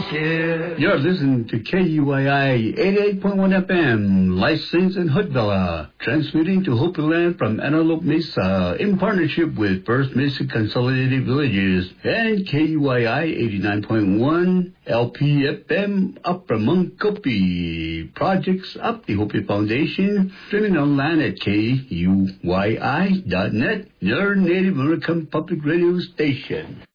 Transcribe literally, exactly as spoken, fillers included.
share. You're listening to K U I I eighty-eight point one F M, licensed in Hoodvilla, transmitting to Hopi Land from Antelope Mesa in partnership with First Mesa Consolidated Villages and K U I I eighty-nine point one L P F M Upper Munkopi. Projects up the Hopi Foundation, streaming online at K U Y I dot net, your Native American public radio station.